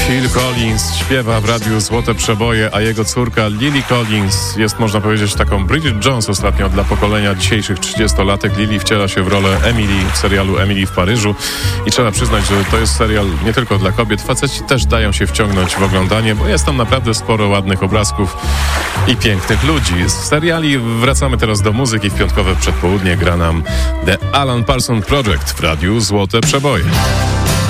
Phil Collins śpiewa w radiu Złote Przeboje, a jego córka Lily Collins jest, można powiedzieć, taką Bridget Jones ostatnio dla pokolenia dzisiejszych 30-latek. Lily wciela się w rolę Emily w serialu Emily w Paryżu i trzeba przyznać, że to jest serial nie tylko dla kobiet. Faceci też dają się wciągnąć w oglądanie, bo jest tam naprawdę sporo ładnych obrazków i pięknych ludzi. Z seriali wracamy teraz do muzyki. W piątkowe przedpołudnie gra nam The Alan Parsons Project w radiu Złote Przeboje.